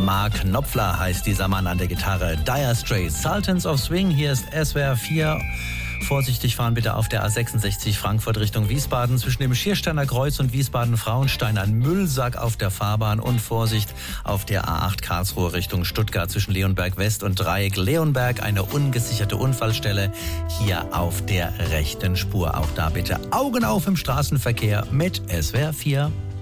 Mark Knopfler heißt dieser Mann an der Gitarre. Dire Straits, Sultans of Swing, hier ist SWR 4. Vorsichtig fahren bitte auf der A66 Frankfurt Richtung Wiesbaden. Zwischen dem Schiersteiner Kreuz und Wiesbaden-Frauenstein ein Müllsack auf der Fahrbahn. Und Vorsicht auf der A8 Karlsruhe Richtung Stuttgart zwischen Leonberg West und Dreieck Leonberg. Eine ungesicherte Unfallstelle hier auf der rechten Spur. Auch da bitte Augen auf im Straßenverkehr mit SWR 4.